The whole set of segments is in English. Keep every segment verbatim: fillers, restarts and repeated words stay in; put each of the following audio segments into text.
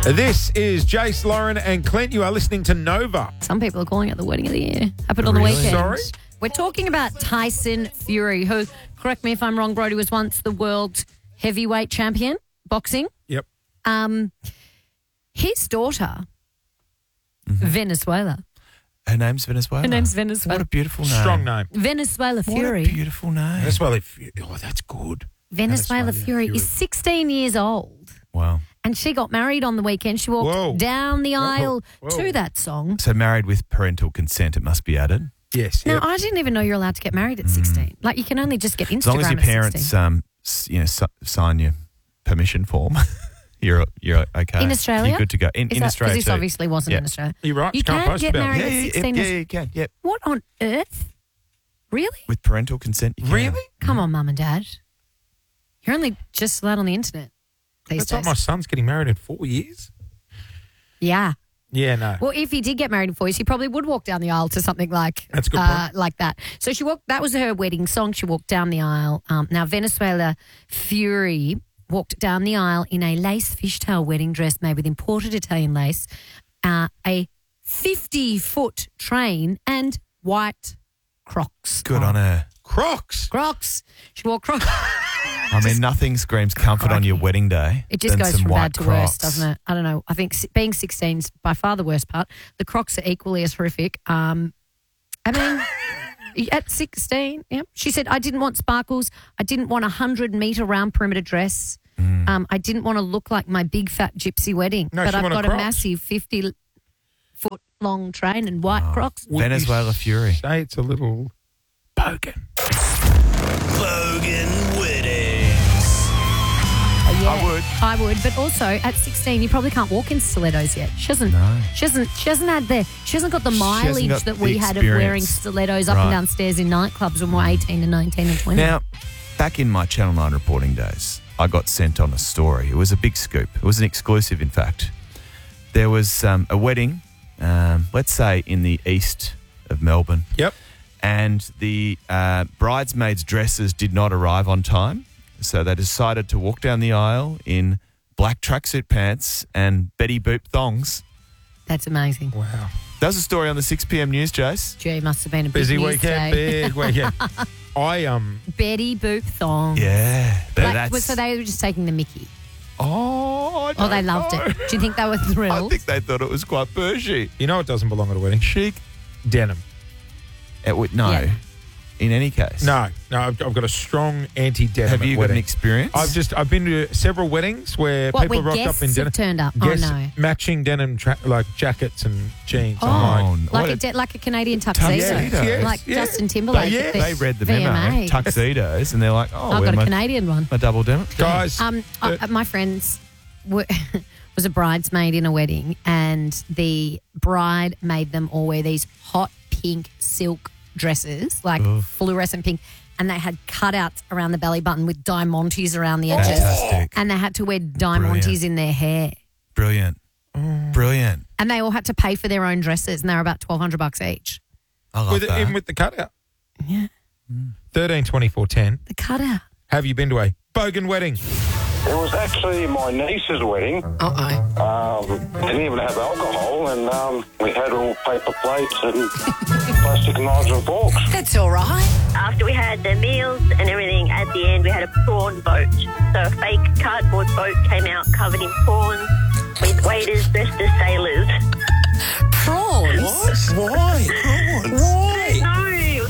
This is Jace, Lauren and Clint. You are listening to Nova. Some people are calling it the wedding of the year. Happened on the Really? weekend. Sorry? We're talking about Tyson Fury, who, correct me if I'm wrong, Brody, was once the world heavyweight champion, boxing. Yep. Um, his daughter, Mm-hmm. Venezuela. Her name's Venezuela. Her name's Venezuela. What a beautiful name. Strong name. Venezuela Fury. What a beautiful name. That's well, if you, oh, that's good. Venezuela, Venezuela Fury, Fury. is sixteen years old. Wow. And she got married on the weekend. She walked Whoa. down the Whoa. aisle Whoa. to that song. So married with parental consent, it must be added. Yes. Now, yep. I didn't even know you're allowed to get married at sixteen. Like, you can only just get Instagram As long as your at parents, sixteen. um, s- you know, s- sign your permission form, you're you're okay. In Australia? you're good to go. In, Is in that, Australia, because this too. obviously wasn't Yeah. in Australia. You're right. You You can't can't post get about married it. Yeah, at yeah, sixteen. yeah, you can. Yep. What on earth? Really? With parental consent, you can. Really? Come on, Mum and Dad. You're only just allowed on the internet these That's like days. my son's getting married in four years. Yeah. Yeah, no. Well, if he did get married in four years, he probably would walk down the aisle to something like That's a good uh, point. like that. So she walked. That was her wedding song. She walked down the aisle. Um, now Venezuela Fury walked down the aisle in a lace fishtail wedding dress made with imported Italian lace, uh, a fifty-foot train, and white Crocs. Good on her. Crocs. Crocs. She wore Crocs. I mean, nothing screams comfort on your wedding day. It just than goes some from white bad to Crocs. worse, doesn't it? I don't know. I think s- being sixteen is by far the worst part. The Crocs are equally as horrific. Um, I mean, at sixteen, yeah. She said, I didn't want sparkles. I didn't want a hundred metre round perimeter dress. Mm. Um, I didn't want to look like my big fat gypsy wedding. No, but she I've wanted got a Crocs. massive fifty foot long train and white Crocs. Wouldn't you Venezuela Fury. Say it's a little bogan. Bogan Weddings. Oh, yeah, I would. I would. But also at sixteen, you probably can't walk in stilettos yet. She hasn't. No. She hasn't. She hasn't had the. She hasn't got the She hasn't mileage got that the we had of wearing experience. stilettos up and Right. downstairs in nightclubs when we were eighteen and nineteen and twenty. Now, back in my Channel nine reporting days, I got sent on a story. It was a big scoop. It was an exclusive, in fact. There was um, a wedding, um, let's say in the east of Melbourne, Yep. and the uh, bridesmaids' dresses did not arrive on time. So they decided to walk down the aisle in black tracksuit pants and Betty Boop thongs. That's amazing. Wow. That was a story on the six p.m. news, Jace. Gee, must have been a big Busy news weekend. day. Big weekend. I um. Betty Boop thong. Yeah. But Like, that's, so they were just taking the mickey. oh, I Oh, they don't loved know. it. Do you think they were I thrilled? think they thought it was quite bougie. You know it doesn't belong at a wedding. Chic. Denim. It would, no. Yeah. In any case. No, no. I've, I've got a strong anti-denim. Have at you got wedding. an experience? I've just I've been to several weddings where What, people where rocked guests up in denim. have turned up? Guests Oh, no. matching denim tra- like jackets and jeans. Oh, I'm what like a- a, de- like a Canadian tuxedo. Tuxedos. Yes, like yes. Justin Timberlake. But at the They read the V M A. memo, tuxedos, and they're like, oh, I've we're got a my, Canadian one. my double denim. like, guys. Um, uh, uh, my friend's were, was a bridesmaid in a wedding, and the bride made them all wear these hot pink silk dresses, like Oof. fluorescent pink, and they had cutouts around the belly button with diamantes around the edges, Fantastic. and they had to wear diamantes Brilliant. in their hair, Brilliant. Brilliant. and they all had to pay for their own dresses, and they were about twelve hundred bucks each. I love with it, that. even with the cutout. Yeah, Thirteen twenty four ten. the cutout. Have you been to a bogan wedding? It was actually my niece's wedding. Uh Um, didn't even have alcohol, and um, we had all paper plates and plastic knives and forks. oh. That's all right. After we had the meals and everything, at the end we had a prawn boat. So a fake cardboard boat came out covered in prawns with waiters dressed as sailors. Prawns. Why? Why? No.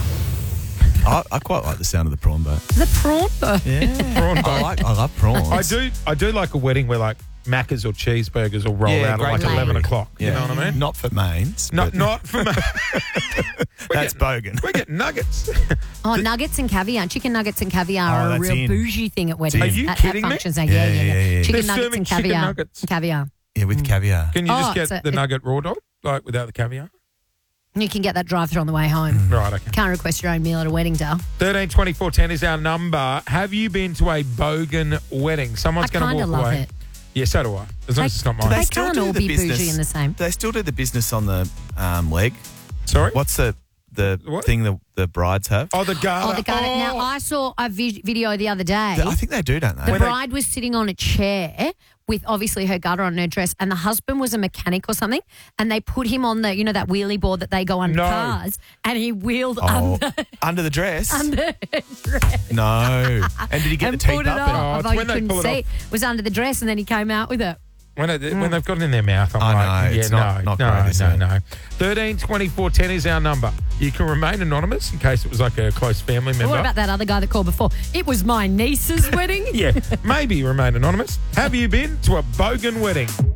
I, I quite like the sound of the prawn boat. The prawn boat. Yeah. Prawn I boat. like. I love prawns. I do. I do like a wedding where like Macca's or cheeseburgers will roll Yeah, out at great like lady. eleven o'clock. You Yeah. know what I mean? Not for mains. Not but not for me. That's bogan. We get nuggets. Oh, nuggets and caviar. Chicken nuggets and caviar Oh, are a that's real in. bougie thing at weddings. Are you at, kidding at me? functions. Now. Yeah, Yeah, yeah, yeah. yeah, yeah. Chicken They're nuggets serving and chicken caviar. nuggets. Caviar. Yeah, with caviar. Can you Oh, just get so the it- nugget raw dog like without the caviar? You can get that drive-through on the way home. Right. Okay. Can't request your own meal at a wedding, Dale. Thirteen twenty four ten is our number. Have you been to a bogan wedding? Someone's I going to kind walk of love away. it. Yeah, so do I. As long as it's not Do mine. they still can't do all the be business- bougie in the same. Do they still do the business on the um, leg? Sorry. What's the the What? thing that the brides have? Oh, the gala. Oh, the garlic. Now, I saw a vi- video the other day. I think they do, don't they? The When they- bride was sitting on a chair with obviously her garter on her dress, and the husband was a mechanic or something, and they put him on the, you know, that wheelie board that they go under No. cars, and he wheeled Oh, under, under the dress? under her dress. No. And did he get and the teeth pulled it up? off. and- Oh, it's Although you when they couldn't pull it see off. it. It was under the dress, and then he came out with it. When, it, when they've got it in their mouth, I'm I like, know, yeah, it's no, not- not no, great, is no, it? no. thirteen twenty-four ten is our number. You can remain anonymous in case it was like a close family member. What about that other guy that called before? It was my niece's wedding. Yeah, maybe remain anonymous. Have you been to a bogan wedding?